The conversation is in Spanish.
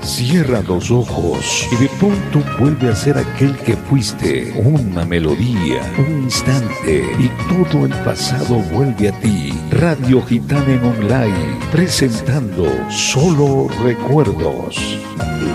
Cierra los ojos y de pronto vuelve a ser aquel que fuiste. Una melodía, un instante y todo el pasado vuelve a ti. Radio Gitana en Online, presentando Solo Recuerdos.